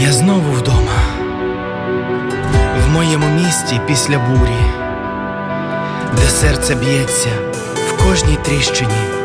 Я знову вдома, в моєму місті після бурі, де серце б'ється в кожній тріщині,